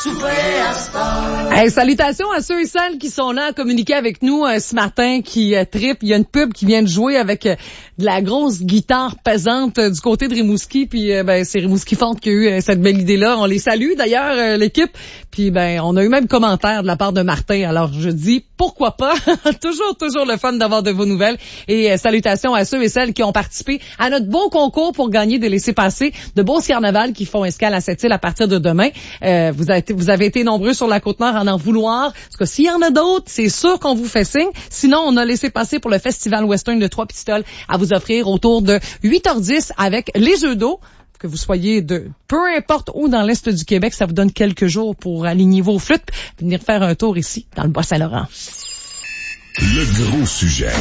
Hey, salutations à ceux et celles qui sont là à communiquer avec nous ce matin, qui trippent. Il y a une pub qui vient de jouer avec de la grosse guitare pesante du côté de Rimouski. Puis c'est Rimouski Fonte qui a eu cette belle idée-là. On les salue d'ailleurs, l'équipe. Puis on a eu même commentaire de la part de Martin. Alors je dis pourquoi pas. toujours le fun d'avoir de vos nouvelles. Et salutations à ceux et celles qui ont participé à notre beau concours pour gagner des laissez-passer de Beauce Carnaval qui font escale à Sept-Îles à partir de demain. Vous avez été nombreux sur la Côte-Nord à en vouloir. Parce que s'il y en a d'autres, c'est sûr qu'on vous fait signe. Sinon, on a laissé passer pour le Festival Western de Trois-Pistoles à vous offrir autour de 8h10 avec les jeux d'eau. Que vous soyez de peu importe où dans l'Est du Québec, ça vous donne quelques jours pour aligner vos flûtes, venir faire un tour ici, dans le Bas-Saint-Laurent. Le gros sujet.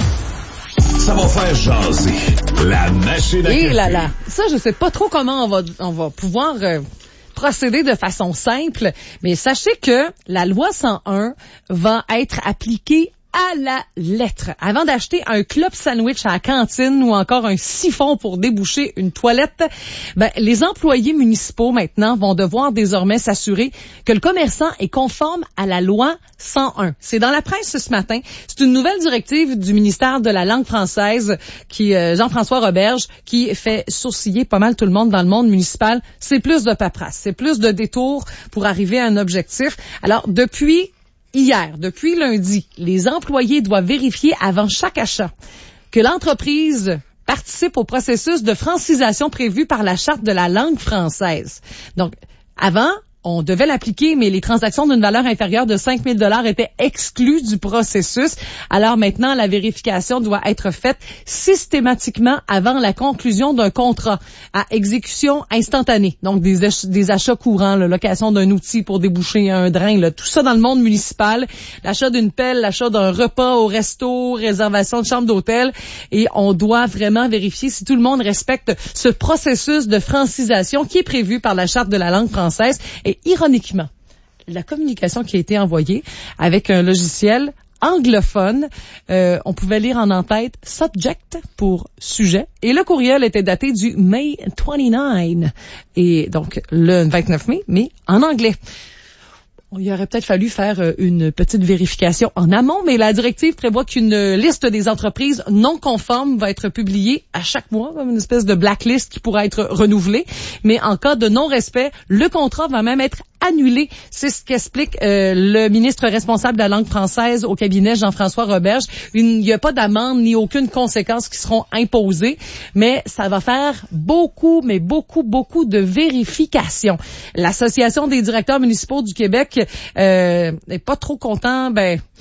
Ça va faire jaser. La machine à café. Là. Ça, je sais pas trop comment on va pouvoir procéder de façon simple, mais sachez que la loi 101 va être appliquée à la lettre. Avant d'acheter un club sandwich à la cantine ou encore un siphon pour déboucher une toilette, les employés municipaux maintenant vont devoir désormais s'assurer que le commerçant est conforme à la loi 101. C'est dans la presse ce matin. C'est une nouvelle directive du ministère de la langue française qui Jean-François Roberge qui fait sourciller pas mal tout le monde dans le monde municipal. C'est plus de paperasse, c'est plus de détours pour arriver à un objectif. Alors depuis lundi, les employés doivent vérifier avant chaque achat que l'entreprise participe au processus de francisation prévu par la Charte de la langue française. Donc, avant, on devait l'appliquer, mais les transactions d'une valeur inférieure de 5 000 $ étaient exclues du processus. Alors maintenant, la vérification doit être faite systématiquement avant la conclusion d'un contrat à exécution instantanée. Donc, des achats courants, la location d'un outil pour déboucher un drain, là, tout ça dans le monde municipal. L'achat d'une pelle, l'achat d'un repas au resto, réservation de chambre d'hôtel. Et on doit vraiment vérifier si tout le monde respecte ce processus de francisation qui est prévu par la Charte de la langue française. Et ironiquement, la communication qui a été envoyée avec un logiciel anglophone, on pouvait lire en en-tête « subject » pour « sujet ». Et le courriel était daté du May 29. Et donc, le 29 mai, mais en anglais. Il aurait peut-être fallu faire une petite vérification en amont, mais la directive prévoit qu'une liste des entreprises non conformes va être publiée à chaque mois, comme une espèce de blacklist qui pourra être renouvelée. Mais en cas de non-respect, le contrat va même être annulé. C'est ce qu'explique le ministre responsable de la langue française au cabinet, Jean-François Roberge. Il n'y a pas d'amende ni aucune conséquence qui seront imposées, mais ça va faire beaucoup de vérifications. L'Association des directeurs municipaux du Québec n'est pas trop content,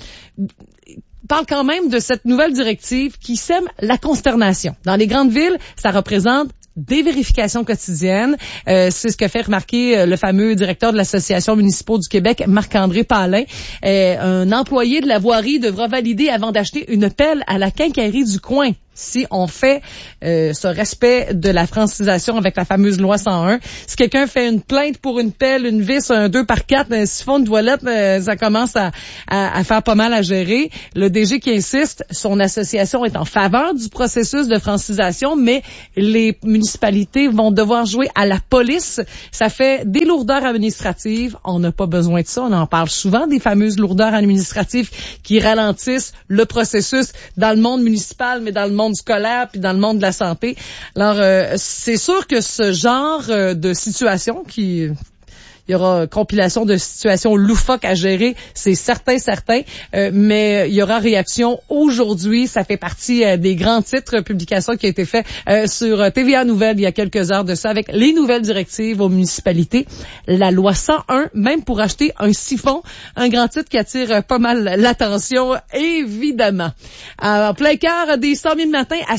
parle quand même de cette nouvelle directive qui sème la consternation. Dans les grandes villes, ça représente des vérifications quotidiennes. C'est ce que fait remarquer le fameux directeur de l'Association municipale du Québec, Marc-André Palin. Un employé de la voirie devra valider avant d'acheter une pelle à la quincaillerie du coin. Si on fait ce respect de la francisation avec la fameuse loi 101. Si quelqu'un fait une plainte pour une pelle, une vis, un 2x4, un siphon de toilette, ça commence à faire pas mal à gérer. Le DG qui insiste, son association est en faveur du processus de francisation, mais les municipalités vont devoir jouer à la police. Ça fait des lourdeurs administratives. On n'a pas besoin de ça. On en parle souvent, des fameuses lourdeurs administratives qui ralentissent le processus dans le monde municipal, mais dans le monde scolaire puis dans le monde de la santé. Alors, c'est sûr que ce genre de situation il y aura compilation de situations loufoques à gérer, c'est certain, mais il y aura réaction aujourd'hui. Ça fait partie des grands titres, publications qui a été fait sur TVA Nouvelles il y a quelques heures de ça, avec les nouvelles directives aux municipalités. La loi 101, même pour acheter un siphon, un grand titre qui attire pas mal l'attention, évidemment. En plein cœur des 100 000 matins à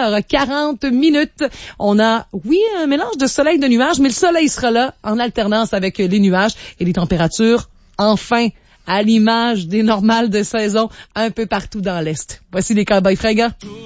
6h40, on a, un mélange de soleil et de nuages, mais le soleil sera là en alternance avec les nuages et les températures, enfin, à l'image des normales de saison un peu partout dans l'Est. Voici les Cowboys fringants.